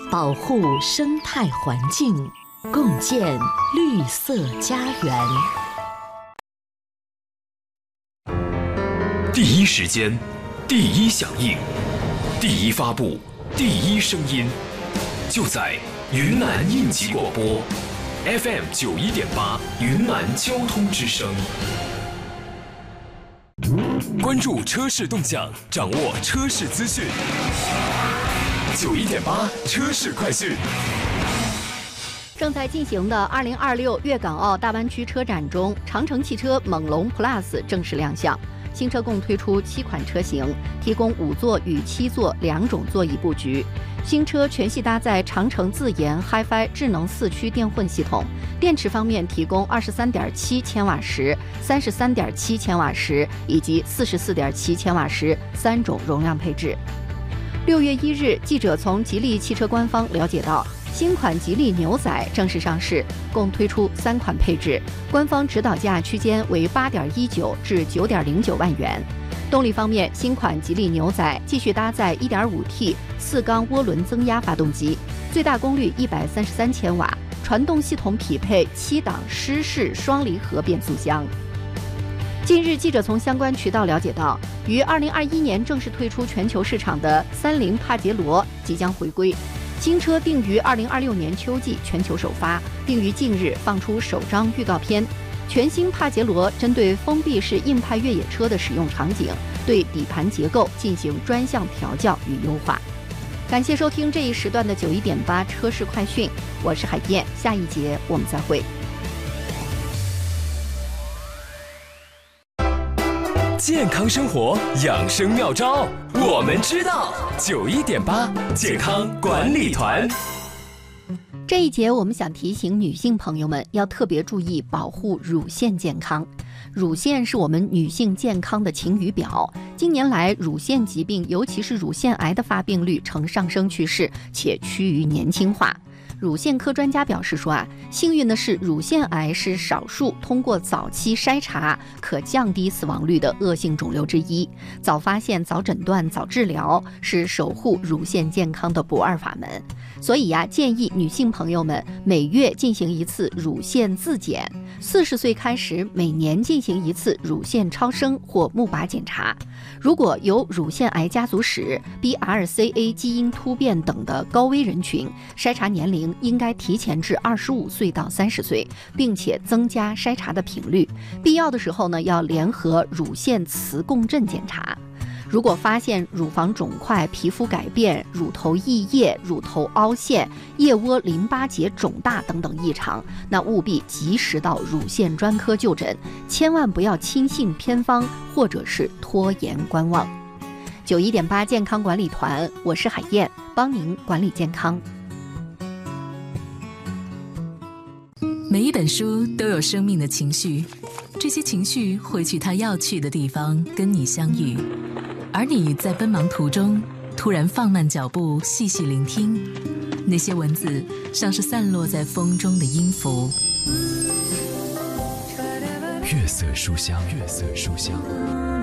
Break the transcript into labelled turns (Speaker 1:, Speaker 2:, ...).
Speaker 1: 保护生态环境，共建绿色家园。
Speaker 2: 第一时间，第一响应，第一发布，第一声音，就在云南应急广播 FM 91.8云南交通之声。关注车市动向，掌握车市资讯。91.8车市快讯。
Speaker 3: 正在进行的2026粤港澳大湾区车展中，长城汽车猛龙 Plus 正式亮相。新车共推出7款车型，提供5座与7座2种座椅布局。新车全系搭载长城自研 HiFi 智能4驱电混系统，电池方面提供23.7千瓦时、33.7千瓦时以及44.7千瓦时3种容量配置。6月1日，记者从吉利汽车官方了解到，新款吉利牛仔正式上市，共推出3款配置，官方指导价区间为8.19至9.09万元。动力方面，新款吉利牛仔继续搭载 1.5T 4缸涡轮增压发动机，最大功率133千瓦，传动系统匹配7档湿式双离合变速箱。近日，记者从相关渠道了解到，于2021年正式退出全球市场的30帕杰罗即将回归。新车定于2026年秋季全球首发，并于近日放出首张预告片。全新帕杰罗针对封闭式硬派越野车的使用场景，对底盘结构进行专项调教与优化。感谢收听这一时段的91.8车市快讯，我是海燕，下一节我们再会。
Speaker 2: 健康生活养生妙招，我们知道。91.8健康管理团。
Speaker 3: 这一节我们想提醒女性朋友们要特别注意保护乳腺健康。乳腺是我们女性健康的晴雨表，近年来乳腺疾病，尤其是乳腺癌的发病率呈上升趋势，且趋于年轻化。乳腺科专家表示说幸运的是，乳腺癌是少数通过早期筛查可降低死亡率的恶性肿瘤之一。早发现、早诊断、早治疗是守护乳腺健康的不二法门。所以建议女性朋友们每月进行一次乳腺自检，40岁开始每年进行一次乳腺超声或钼靶检查。如果有乳腺癌家族史、BRCA 基因突变等的高危人群，筛查年龄应该提前至25岁到30岁，并且增加筛查的频率。必要的时候呢，要联合乳腺磁共振检查。如果发现乳房肿块、皮肤改变、乳头溢液、乳头凹陷、腋窝淋巴结肿大等等异常，那务必及时到乳腺专科就诊，千万不要轻信偏方或者是拖延观望。91.8健康管理团，我是海燕，帮您管理健康。
Speaker 4: 每一本书都有生命的情绪，这些情绪会去它要去的地方跟你相遇，而你在奔忙途中突然放慢脚步，细细聆听，那些文字像是散落在风中的音符。
Speaker 2: 月色书香，月色书香。